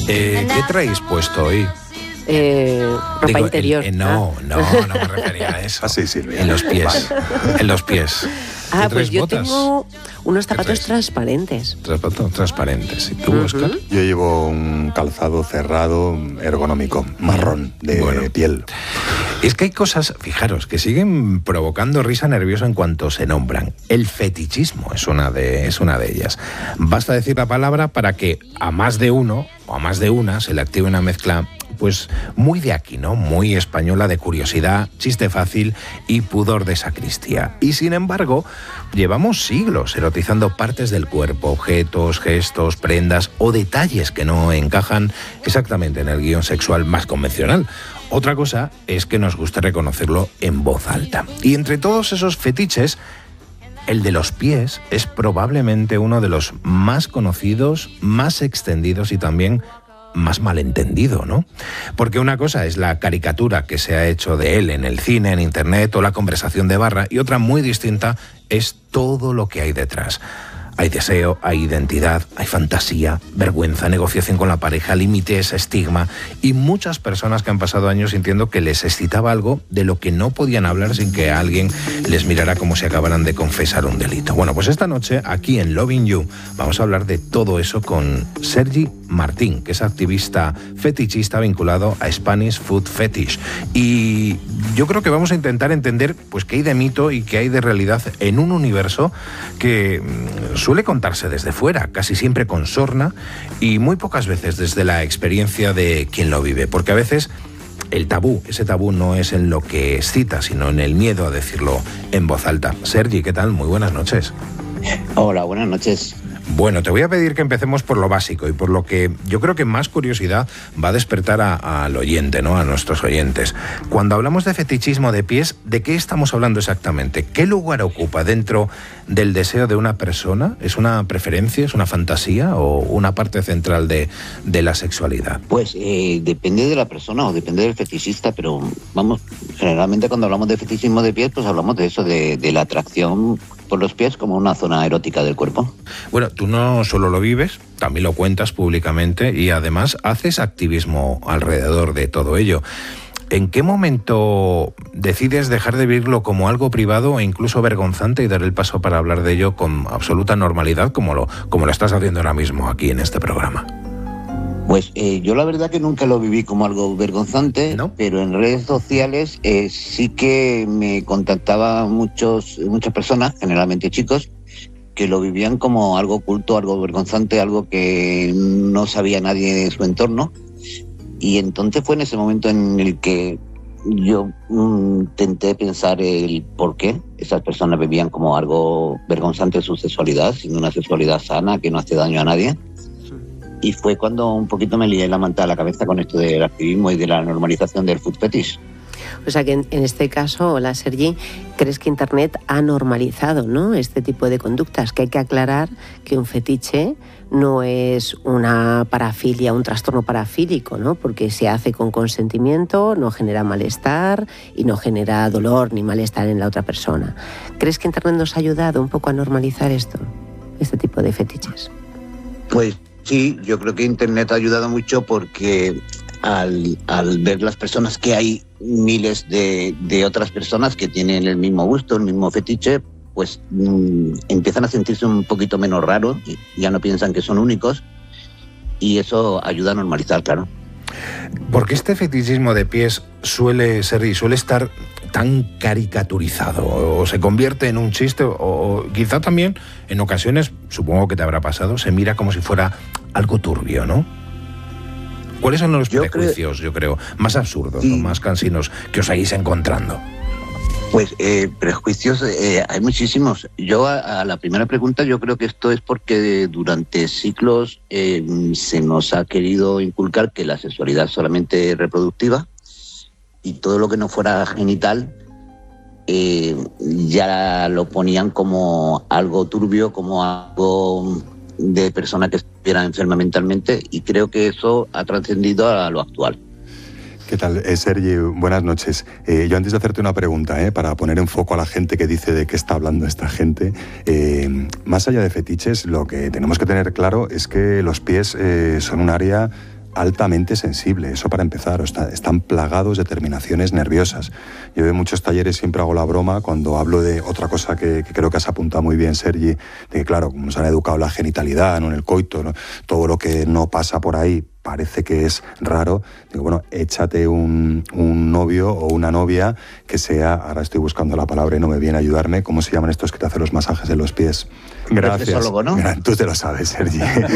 ¿Qué traéis puesto hoy? Ropa interior. No me refería a eso. Así, Silvia. En los pies. En los pies. Pues yo botas? tengo unos zapatos traes? transparentes. Zapatos transparentes. ¿Y tú, Óscar? Yo llevo un calzado cerrado, ergonómico, marrón, de piel. Es que hay cosas, fijaros, que siguen provocando risa nerviosa en cuanto se nombran. El fetichismo es una de ellas. Basta decir la palabra para que a más de uno o a más de una se le active una mezcla, pues muy de aquí, ¿no? Muy española, de curiosidad, chiste fácil y pudor de sacristía. Y sin embargo, llevamos siglos erotizando partes del cuerpo, objetos, gestos, prendas o detalles que no encajan exactamente en el guión sexual más convencional. Otra cosa es que nos guste reconocerlo en voz alta. Y entre todos esos fetiches, el de los pies es probablemente uno de los más conocidos, más extendidos y también más malentendido, ¿no? Porque una cosa es la caricatura que se ha hecho de él en el cine, en internet o la conversación de barra, y otra muy distinta es todo lo que hay detrás. Hay deseo, hay identidad, hay fantasía, vergüenza, negociación con la pareja, límites, estigma y muchas personas que han pasado años sintiendo que les excitaba algo de lo que no podían hablar sin que alguien les mirara como si acabaran de confesar un delito. Bueno, pues esta noche aquí en Loving You vamos a hablar de todo eso con Sergi Martín, que es activista fetichista vinculado a Spanish Food Fetish. Y yo creo que vamos a intentar entender pues qué hay de mito y qué hay de realidad en un universo que suele contarse desde fuera, casi siempre con sorna y muy pocas veces desde la experiencia de quien lo vive, porque a veces ese tabú no es en lo que excita, sino en el miedo a decirlo en voz alta. Sergi, ¿qué tal? Muy buenas noches. Hola, buenas noches. Bueno, te voy a pedir que empecemos por lo básico y por lo que yo creo que más curiosidad va a despertar al oyente, ¿no? A nuestros oyentes. Cuando hablamos de fetichismo de pies, ¿de qué estamos hablando exactamente? ¿Qué lugar ocupa dentro del deseo de una persona? ¿Es una preferencia, es una fantasía o una parte central de la sexualidad? Pues depende de la persona o depende del fetichista, pero vamos, generalmente cuando hablamos de fetichismo de pies, pues hablamos de eso, de la atracción por los pies como una zona erótica del cuerpo. Bueno, tú no solo lo vives, también lo cuentas públicamente y además haces activismo alrededor de todo ello. ¿En qué momento decides dejar de vivirlo como algo privado e incluso vergonzante y dar el paso para hablar de ello con absoluta normalidad, como lo estás haciendo ahora mismo aquí en este programa? Pues yo la verdad que nunca lo viví como algo vergonzante, ¿no? Pero en redes sociales sí que me contactaban muchas personas, generalmente chicos, que lo vivían como algo oculto, algo vergonzante, algo que no sabía nadie de su entorno. Y entonces fue en ese momento en el que yo intenté pensar el por qué esas personas vivían como algo vergonzante su sexualidad, siendo una sexualidad sana que no hace daño a nadie. Y fue cuando un poquito me lié la manta a la cabeza con esto del activismo y de la normalización del food fetish. O sea que en este caso, hola Sergi, ¿crees que Internet ha normalizado, ¿no?, este tipo de conductas? Que hay que aclarar que un fetiche no es una parafilia, un trastorno parafílico, ¿no? Porque se hace con consentimiento, no genera malestar y no genera dolor ni malestar en la otra persona. ¿Crees que Internet nos ha ayudado un poco a normalizar este tipo de fetiches? Pues sí, yo creo que Internet ha ayudado mucho porque al ver las personas que hay miles de otras personas que tienen el mismo gusto, el mismo fetiche, pues empiezan a sentirse un poquito menos raros, ya no piensan que son únicos y eso ayuda a normalizar, claro. Porque este fetichismo de pies suele estar tan caricaturizado o se convierte en un chiste o quizá también en ocasiones, supongo que te habrá pasado, se mira como si fuera algo turbio, ¿no? ¿Cuáles son los prejuicios, yo creo, más absurdos o más cansinos que os seguís encontrando? Pues prejuicios hay muchísimos. Yo a la primera pregunta yo creo que esto es porque durante siglos se nos ha querido inculcar que la sexualidad es solamente reproductiva y todo lo que no fuera genital ya lo ponían como algo turbio, como algo de persona que estuviera enferma mentalmente y creo que eso ha trascendido a lo actual. ¿Qué tal? Sergi, buenas noches. Yo antes de hacerte una pregunta, para poner en foco a la gente que dice de qué está hablando esta gente, más allá de fetiches, lo que tenemos que tener claro es que los pies son un área altamente sensible, eso para empezar, están plagados de terminaciones nerviosas. Yo en muchos talleres siempre hago la broma cuando hablo de otra cosa que creo que has apuntado muy bien, Sergi, de que claro, como nos han educado la genitalidad, ¿no?, en el coito, ¿no?, todo lo que no pasa por ahí parece que es raro. Digo, bueno, échate un novio o una novia que sea, ahora estoy buscando la palabra y no me viene a ayudarme, ¿cómo se llaman estos que te hacen los masajes en los pies? Gracias. ¿no? Tú te lo sabes, Sergi.